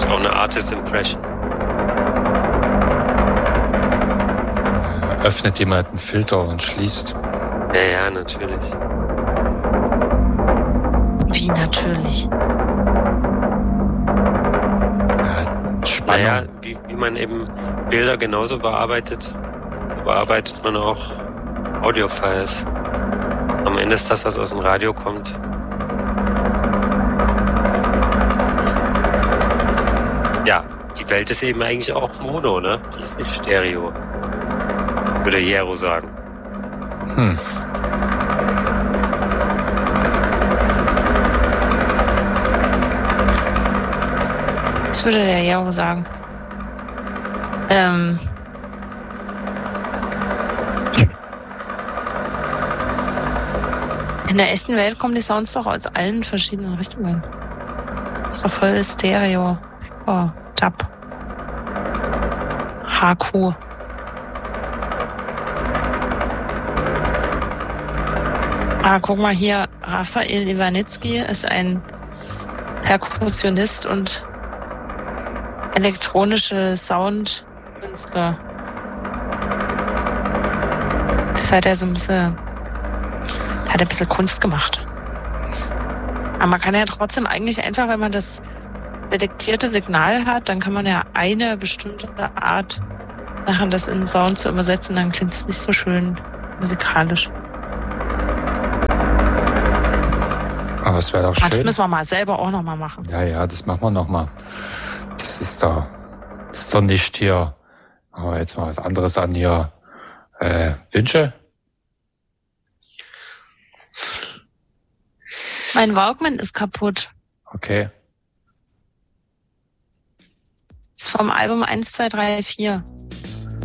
ist auch eine Artist Impression. Öffnet jemand einen Filter und schließt. Ja, natürlich. Wie natürlich? Spannung. Naja, wie man eben Bilder genauso bearbeitet man auch Audiofiles. Am Ende ist das, was aus dem Radio kommt. Ja, die Welt ist eben eigentlich auch Mono, ne? Die ist nicht Stereo. Würde Jero sagen. Das würde der Jero sagen. In der echten Welt kommen die Sounds doch aus allen verschiedenen Richtungen. Das ist doch voll Stereo. Oh, Dub. HQ. Guck mal hier, Raphael Iwanitzki ist ein Perkussionist und elektronische Soundkünstler. Das hat er so ein bisschen Kunst gemacht. Aber man kann ja trotzdem eigentlich einfach, wenn man das selektierte Signal hat, dann kann man ja eine bestimmte Art machen, das in Sound zu übersetzen, dann klingt es nicht so schön musikalisch. Aber es wäre doch schön. Das müssen wir mal selber auch nochmal machen. Ja, das machen wir nochmal. Das ist doch nicht hier. Aber jetzt mal was anderes an hier. Wünsche? Mein Walkman ist kaputt. Okay. Das ist vom Album 1, 2, 3, 4.